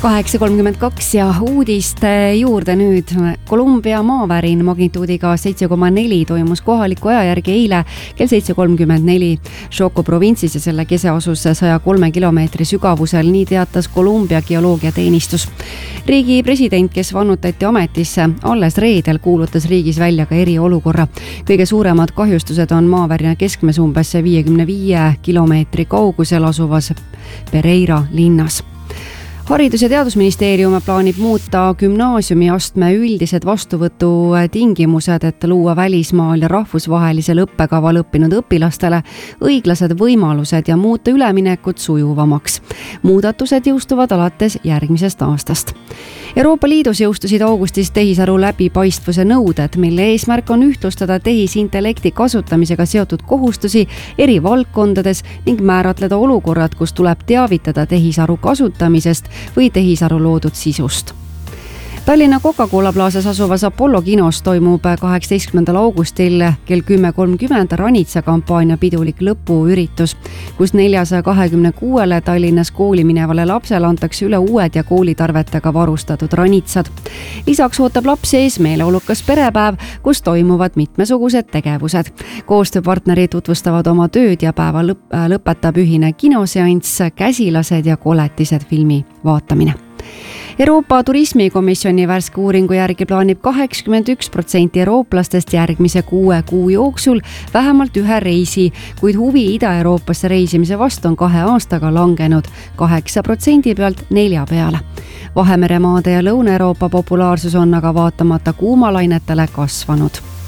8:32 ja uudiste juurde nüüd. Kolumbia maavärin magnituudiga 7,4 toimus kohaliku aja järgi eile kell 7:34 Chocó provintsis ja selle kese asus 103 kilomeetri sügavusel, nii teatas Kolumbia geoloogiateenistus. Riigi president, kes vannutati ametisse alles reedel, kuulutas riigis välja ka eriolukorra. Kõige suuremad kahjustused on maavärina keskmes umbes 55 kilomeetri kaugusel asuvas Pereira linnas. Haridus- ja Teadusministeerium plaanib muuta gümnaasiumiastme üldised vastuvõtutingimused, et luua välismaal ja rahvusvahelisel õppekaval õppinud õpilastele õiglased võimalused ja muuta üleminekut sujuvamaks. Muudatused jõustuvad alates järgmisest aastast. Euroopa Liidus jõustusid augustis tehisaru läbipaistvuse nõuded, mille eesmärk on ühtlustada tehisintellekti kasutamisega seotud kohustusi eri valdkondades ning määratleda olukorrad, kus tuleb teavitada tehisaru kasutamisest või tehisaru loodud sisust. Tallinna Coca-Cola plaasas asuvas Apollo kinos toimub 18. augustil kell 10:30 Ranitsa kampaania pidulik lõpuüritus, kus 426 Tallinnas kooli minevale lapsele antakse üle uued ja koolitarvetega varustatud ranitsad. Lisaks ootab lapsi ees meeleolukas perepäev, kus toimuvad mitmesugused tegevused. Koostööpartnerid tutvustavad oma tööd ja päeva lõpetab ühine kinoseanss, käsilased ja koletised filmi vaatamine. Euroopa Turismikomisjoni värske uuringu järgi plaanib 81% eurooplastest järgmise 6 kuu jooksul vähemalt ühe reisi, kuid huvi Ida-Euroopasse reisimise vastu on 2 aastaga langenud 8% pealt 4 peale. Vahemeremaade ja Lõuna-Euroopa populaarsus on aga vaatamata kuumalainetele kasvanud.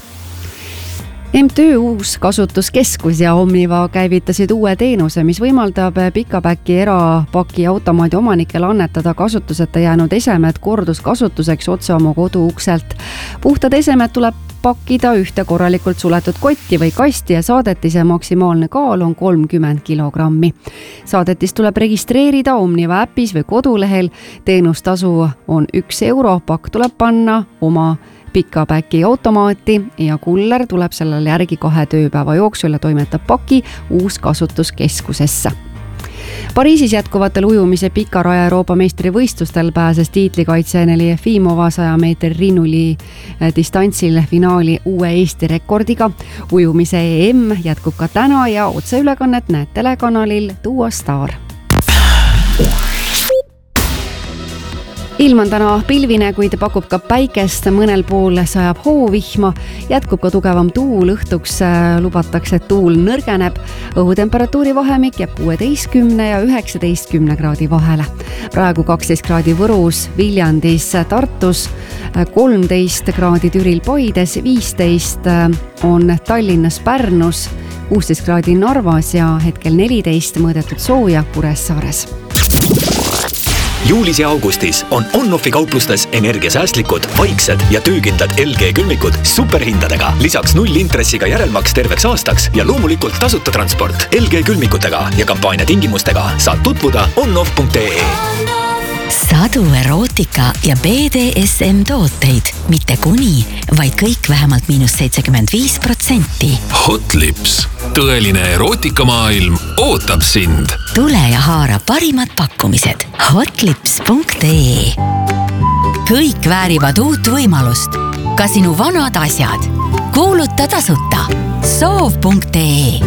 MTÜ Uus Kasutuskeskus ja Omniva käivitasid uue teenuse, mis võimaldab pikapäki erapaki automaadi omanikele annetada kasutuseta jäänud esemed korduskasutuseks otse oma kodu ukselt. Puhtad esemed tuleb pakkida ühte korralikult suletud kotti või kasti ja saadetise maksimaalne kaal on 30 kilogrammi. Saadetis tuleb registreerida Omniva äpis või kodulehel. Teenustasu on 1 euro, pakk tuleb panna oma pikapäki automaati ja kuller tuleb sellele järgi 2 tööpäeva jooksul ja toimetab paki Uus Kasutuskeskusesse. Pariisis jätkuvatel ujumise pikaraja Euroopa meistrivõistlustel pääses tiitlikaitsjani Jefimova 100 meetri rinnuli distantsil finaali uue Eesti rekordiga. Ujumise EM jätkub ka täna ja otseülekannet näed telekanalil Duo Star. Ilm on täna pilvine, kuid pakub ka päikest, mõnel pool sajab hoovihma, jätkub ka tugevam tuul, õhtuks lubatakse, et tuul nõrgeneb. Õhutemperatuuri vahemik jääb 16 ja 19 kraadi vahele. Praegu 12 kraadi Võrus, Viljandis, Tartus, 13 kraadi Türil, Paides, 15 on Tallinnas, Pärnus, 16 kraadi Narvas ja hetkel 14 mõõdetud sooja Kuressaares. Juulis ja augustis on On-Offi kauplustes energiasäästlikud, vaiksed ja töökindlad LG külmikud superhindadega. Lisaks 0 intressiga järelmaks terveks aastaks ja loomulikult tasuta transport. LG külmikutega ja kampaania tingimustega saad tutvuda onoff.ee. Sadu erootika ja BDSM tooteid, mitte kuni, vaid kõik vähemalt -75%. Hot Lips, tõeline erootikamaailm ootab sind. Tule ja haara parimad pakkumised hotlips.ee. Kõik väärivad uut võimalust. Ka sinu vanad asjad. Kuuluta tasuta soov.ee.